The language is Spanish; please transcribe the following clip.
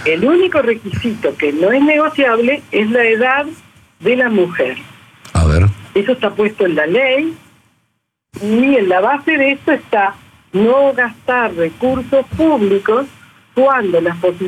El único requisito que no es negociable es la edad de la mujer. A ver. Eso está puesto en la ley y en la base de esto está no gastar recursos públicos cuando las posibilidades